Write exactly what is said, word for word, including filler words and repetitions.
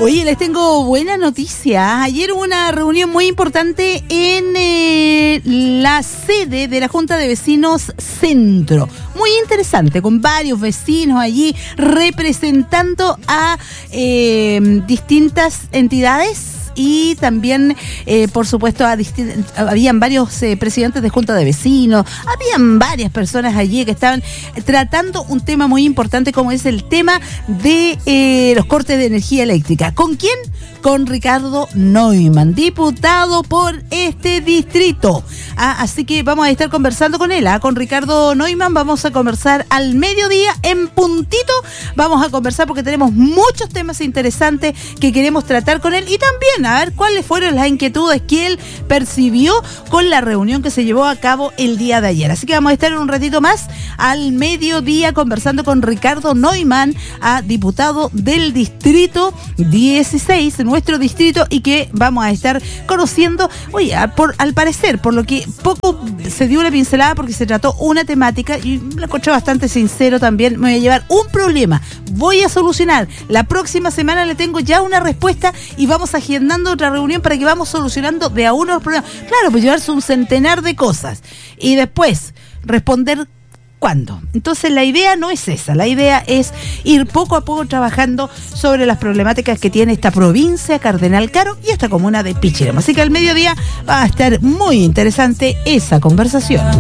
Oye, les tengo buena noticia. Ayer hubo una reunión muy importante en eh, la sede de la Junta de Vecinos Centro. Muy interesante, con varios vecinos allí representando a eh, distintas entidades. Y también, eh, por supuesto, a distin- habían varios eh, presidentes de junta de vecinos, habían varias personas allí que estaban tratando un tema muy importante como es el tema de eh, los cortes de energía eléctrica. ¿Con quién? Con Ricardo Neumann, diputado por este distrito. Ah, así que vamos a estar conversando con él, ¿ah? Con Ricardo Neumann vamos a conversar al mediodía en puntito. Vamos a conversar porque tenemos muchos temas interesantes que queremos tratar con él y también a ver cuáles fueron las inquietudes que él percibió con la reunión que se llevó a cabo el día de ayer. Así que vamos a estar un ratito más al mediodía conversando con Ricardo Neumann, a diputado del distrito dieciséis, nuestro distrito, y que vamos a estar conociendo, oye, por, al parecer, por lo que poco se dio una pincelada porque se trató una temática y lo encontré bastante sincero también. Me voy a llevar un problema, voy a solucionar. La próxima semana le tengo ya una respuesta y vamos agendando otra reunión para que vamos solucionando de a uno los problemas. Claro, pues llevarse un centenar de cosas y después responder cuándo. Entonces la idea no es esa, la idea es ir poco a poco trabajando sobre las problemáticas que tiene esta provincia Cardenal Caro y esta comuna de Pichilemu. Así que al mediodía va a estar muy interesante esa conversación.